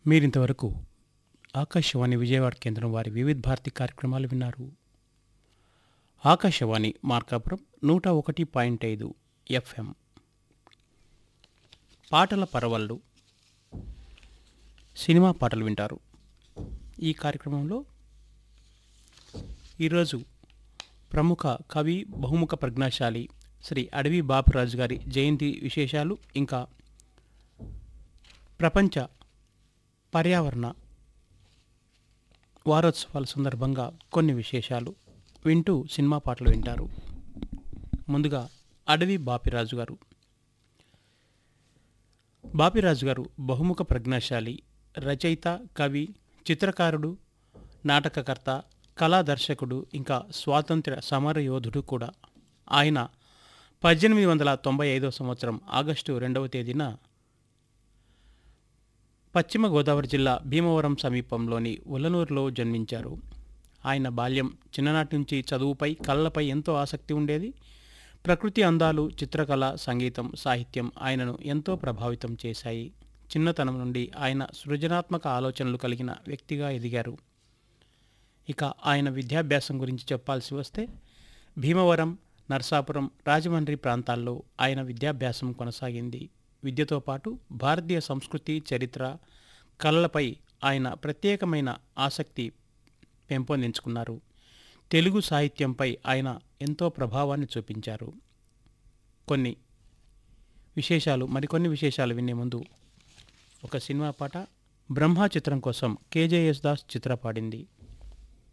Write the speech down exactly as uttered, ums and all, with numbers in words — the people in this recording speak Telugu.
మీరింతవరకు ఆకాశవాణి విజయవాడ కేంద్రం వారి వివిధ భారతి కార్యక్రమాలు విన్నారు. ఆకాశవాణి మార్కాపురం నూట ఒకటి పాయింట్ ఐదు ఎఫ్ఎం. పాటల పరవళ్ళు సినిమా పాటలు వింటారు. ఈ కార్యక్రమంలో ఈరోజు ప్రముఖ కవి, బహుముఖ ప్రజ్ఞాశాలి శ్రీ అడవి బాపిరాజు గారి జయంతి విశేషాలు, ఇంకా ప్రపంచ పర్యావరణ వారోత్సవాల సందర్భంగా కొన్ని విశేషాలు వింటూ సినిమా పాటలు వింటారు. ముందుగా అడవి బాపిరాజు గారు. బాపిరాజు గారు బహుముఖ ప్రజ్ఞాశాలి, రచయిత, కవి, చిత్రకారుడు, నాటకకర్త, కళా దర్శకుడు, ఇంకా స్వాతంత్ర్య సమరయోధుడు కూడా. ఆయన పద్దెనిమిది వందల తొంభై ఐదవ సంవత్సరం ఆగస్టు రెండవ తేదీన పశ్చిమ గోదావరి జిల్లా భీమవరం సమీపంలోని ఉల్లనూరులో జన్మించారు. ఆయన బాల్యం, చిన్ననాటి నుంచి చదువుపై, కళలపై ఎంతో ఆసక్తి ఉండేది. ప్రకృతి అందాలు, చిత్రకళ, సంగీతం, సాహిత్యం ఆయనను ఎంతో ప్రభావితం చేశాయి. చిన్నతనం నుండి ఆయన సృజనాత్మక ఆలోచనలు కలిగిన వ్యక్తిగా ఎదిగారు. ఇక ఆయన విద్యాభ్యాసం గురించి చెప్పాల్సి వస్తే భీమవరం, నర్సాపురం, రాజమండ్రి ప్రాంతాల్లో ఆయన విద్యాభ్యాసం కొనసాగింది. విద్యతో పాటు భారతీయ సంస్కృతి, చరిత్ర, కళలపై ఆయన ప్రత్యేకమైన ఆసక్తి పెంపొందించుకున్నారు. తెలుగు సాహిత్యంపై ఆయన ఎంతో ప్రభావాన్ని చూపించారు. కొన్ని విశేషాలు మరికొన్ని విశేషాలు వినే ముందు ఒక సినిమా పాట. బ్రహ్మ చిత్రం కోసం కేజేఎస్ దాస్ చిత్ర పాడింది.